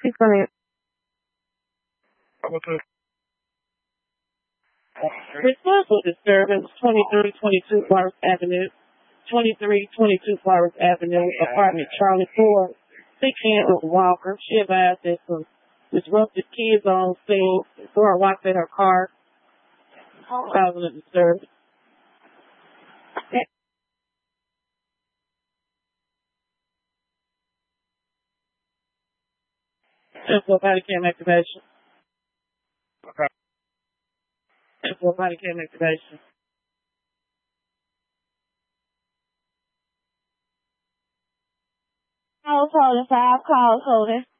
Clint. Responsible disturbance, 2322 Forest Avenue, 2322 Forest Avenue, apartment Charlie Ford, speaking with Walker. She advised that some disruptive kids on scene before walked in her car, causing a disturbance. Simple body cam activation. Simple body cam activation. I was holding 5 calls holding.